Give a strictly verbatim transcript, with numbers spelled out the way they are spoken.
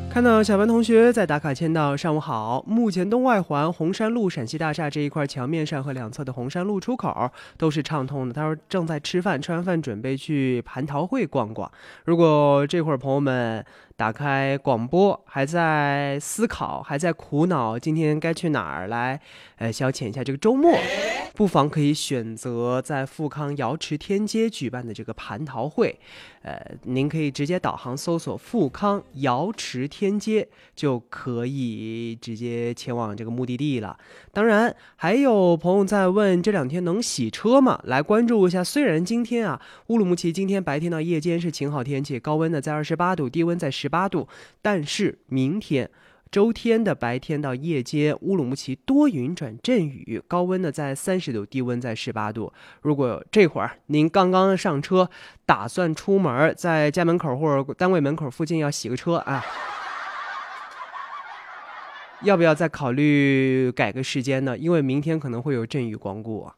看到小班同学在打卡签到，上午好。目前东外环红山路陕西大厦这一块墙面上和两侧的红山路出口都是畅通的。他说正在吃饭，吃完饭准备去蟠桃会逛逛。如果这会儿朋友们打开广播，还在思考，还在苦恼今天该去哪儿来，呃，消遣一下这个周末，不妨可以选择在富康瑶池天街举办的这个蟠桃会。呃，您可以直接导航搜索富康瑶池天街，就可以直接前往这个目的地了。当然，还有朋友在问这两天能洗车吗？来关注一下。虽然今天啊，乌鲁木齐今天白天到夜间是晴好天气，高温呢在二十八度，低温在十八度，但是明天周天的白天到夜间，乌鲁木齐多云转阵雨，高温呢在三十度，低温在十八度。如果这会儿您刚刚上车，打算出门，在家门口或者单位门口附近要洗个车啊，要不要再考虑改个时间呢？因为明天可能会有阵雨光顾啊。